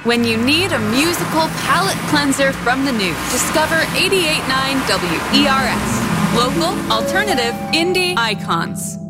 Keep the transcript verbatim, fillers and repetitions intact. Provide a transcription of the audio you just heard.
When you need a musical palate cleanser from the new, discover eighty-eight point nine W E R S. Local, alternative, indie icons.